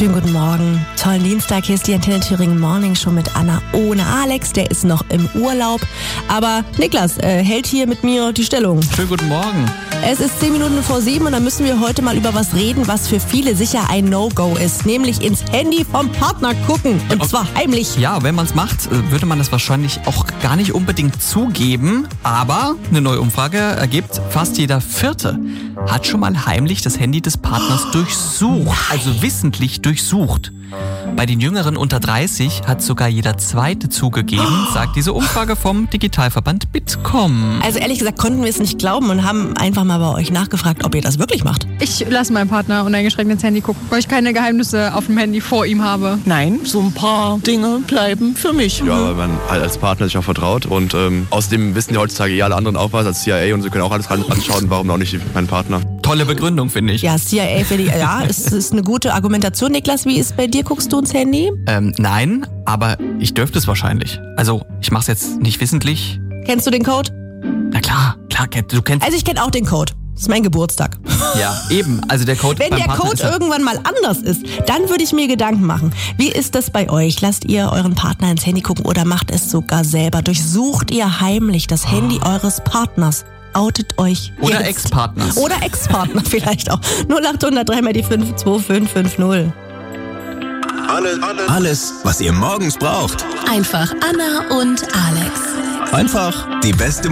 Schönen guten Morgen. Tollen Dienstag. Hier ist die Antenne Thüringen Morning Show mit Anna ohne Alex. Der ist noch im Urlaub. Aber Niklas hält hier mit mir die Stellung. Schönen guten Morgen. Es ist 10 Minuten vor 7 und dann müssen wir heute mal über was reden, was für viele sicher ein No-Go ist. Nämlich ins Handy vom Partner gucken. Und zwar heimlich. Ja, wenn man es macht, würde man das wahrscheinlich auch gar nicht unbedingt zugeben. Aber eine neue Umfrage ergibt, fast jeder Vierte hat schon mal heimlich das Handy des Partners durchsucht. Also wissentlich durchsucht. Bei den Jüngeren unter 30 hat sogar jeder Zweite zugegeben, sagt diese Umfrage vom Digitalverband Bitkom. Also ehrlich gesagt konnten wir es nicht glauben und haben einfach mal bei euch nachgefragt, ob ihr das wirklich macht. Ich lasse meinen Partner uneingeschränkt ins Handy gucken, weil ich keine Geheimnisse auf dem Handy vor ihm habe. Nein, so ein paar Dinge bleiben für mich. Ja, weil man halt als Partner sich auch vertraut und außerdem wissen ja heutzutage alle anderen auch was als CIA und sie können auch alles anschauen, warum auch nicht mein Partner. Tolle Begründung, finde ich. Ja, CIA für die, ja, es ist eine gute Argumentation. Niklas, wie ist bei dir? Guckst du ins Handy? Nein, aber ich dürfte es wahrscheinlich. Also, ich mache es jetzt nicht wissentlich. Kennst du den Code? Na klar, du kennst... Also ich kenne auch den Code. Das ist mein Geburtstag. Ja, eben. Also der Code Wenn beim der Partner Code ist ja irgendwann mal anders ist, dann würde ich mir Gedanken machen. Wie ist das bei euch? Lasst ihr euren Partner ins Handy gucken oder macht es sogar selber? Durchsucht ihr heimlich das Handy eures Partners? Outet euch Oder jetzt. Ex-Partners. Oder Ex-Partner vielleicht auch. 0800 3 mal die 5 2550. Alles, was ihr morgens braucht. Einfach Anna und Alex. Einfach die beste